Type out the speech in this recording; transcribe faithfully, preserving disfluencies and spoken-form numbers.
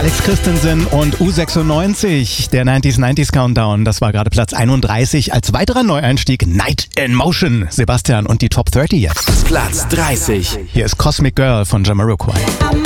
Alex Christensen und U sechsundneunzig, der neunziger neunziger Countdown, das war gerade Platz einunddreißig. Als weiterer Neueinstieg Night in Motion, Sebastian und die Top dreißig jetzt. Platz dreißig. Hier ist Cosmic Girl von Jamiroquai.